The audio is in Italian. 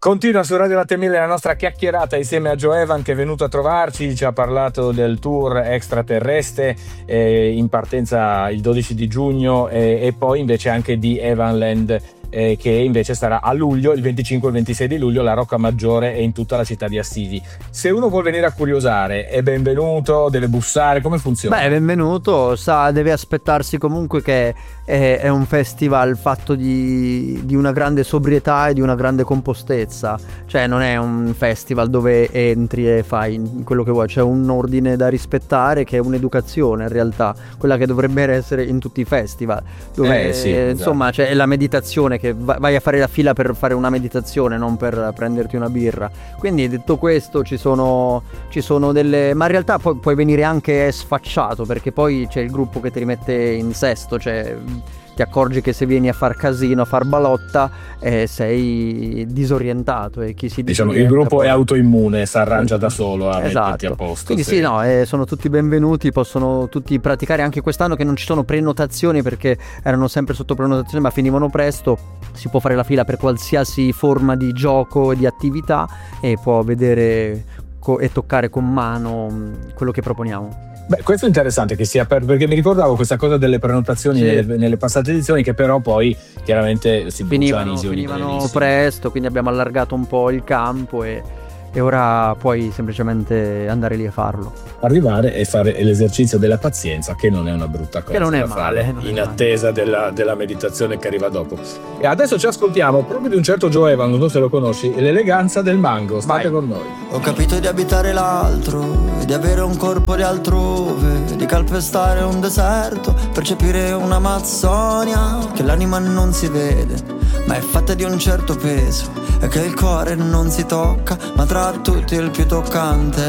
Continua su Radio Latte 1000 la nostra chiacchierata insieme a Joe Evan, che è venuto a trovarci, ci ha parlato del tour extraterrestre in partenza il 12 di giugno e poi invece anche di Evanland, che invece sarà a luglio, il 25 e il 26 di luglio, la Rocca Maggiore e in tutta la città di Assisi. Se uno vuol venire a curiosare è benvenuto, deve bussare, come funziona? Beh, benvenuto, deve aspettarsi comunque che è un festival fatto di una grande sobrietà e di una grande compostezza, cioè non è un festival dove entri e fai quello che vuoi, c'è un ordine da rispettare che è un'educazione in realtà, quella che dovrebbe essere in tutti i festival, dove sì, esatto. Insomma c'è la meditazione, che vai a fare la fila per fare una meditazione, non per prenderti una birra. Quindi detto questo ci sono delle, ma in realtà poi puoi venire anche sfacciato, perché poi c'è il gruppo che ti rimette in sesto, cioè ti accorgi che se vieni a far casino, a far balotta, sei disorientato, e chi si diciamo il gruppo è autoimmune, si arrangia da solo a metterti a posto. Quindi sì, no, sono tutti benvenuti, possono tutti praticare anche quest'anno, che non ci sono prenotazioni perché erano sempre sotto prenotazione ma finivano presto. Si può fare la fila per qualsiasi forma di gioco e di attività e può vedere e toccare con mano quello che proponiamo. Beh, questo è interessante che sia perché mi ricordavo questa cosa delle prenotazioni nelle passate edizioni, che però poi chiaramente si finivano presto, quindi abbiamo allargato un po' il campo e ora puoi semplicemente andare lì a farlo. Arrivare e fare l'esercizio della pazienza, che non è una brutta cosa, che non è male, in attesa della meditazione che arriva dopo. E adesso ci ascoltiamo proprio di un certo Joe Evan, non so se lo conosci, L'eleganza del mango. State con noi. Ho capito di abitare l'altro, di avere un corpo di altrove, di calpestare un deserto, percepire un'Amazzonia che l'anima non si vede, ma è fatta di un certo peso e che il cuore non si tocca, ma tra tutti il più toccante